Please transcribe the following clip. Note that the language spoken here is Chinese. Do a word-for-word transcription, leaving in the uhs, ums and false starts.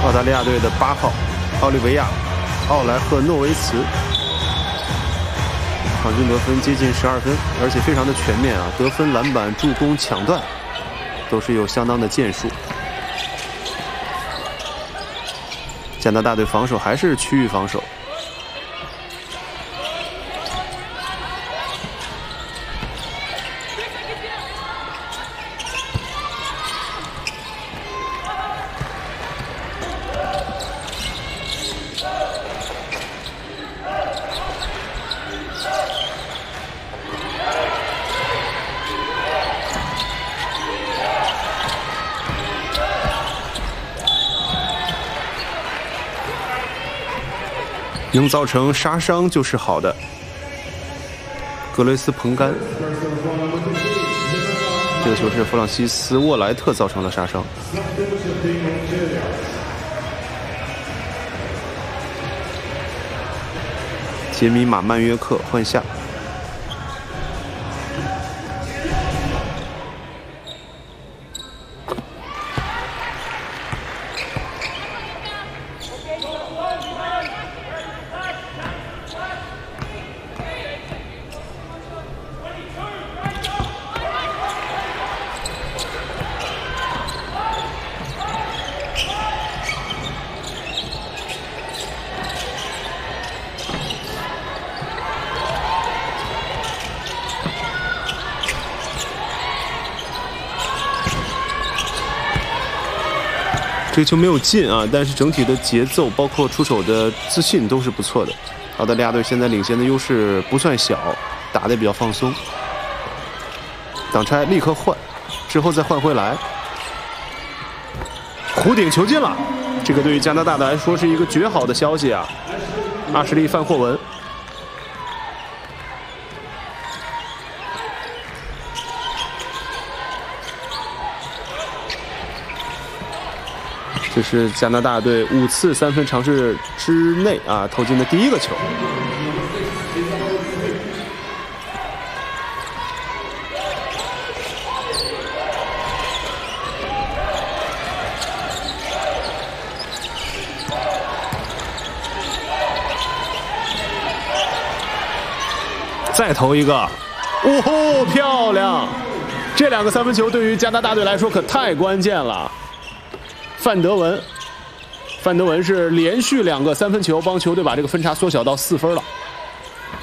澳大利亚队的八号奥利维亚·奥莱赫诺维茨，场均得分接近十二分，而且非常的全面啊，得分、篮板、助攻、抢断都是有相当的建树。加拿大队防守还是区域防守。 能造成杀伤就是好的。格雷斯·彭甘，这个球是弗朗西斯·沃莱特造成了杀伤。杰米·马曼约克换下。 这个球没有进啊，但是整体的节奏，包括出手的自信都是不错的。澳大利亚队现在领先的优势不算小，打得比较放松。挡拆立刻换，之后再换回来。弧顶球进了，这个对于加拿大来说是一个绝好的消息啊！阿什利·范霍文。 这是加拿大队五次三分尝试之内啊投进的第一个球。再投一个，哦吼，漂亮！这两个三分球对于加拿大队来说可太关键了。 范德文，范德文是连续两个三分球，帮球队把这个分差缩小到四分了。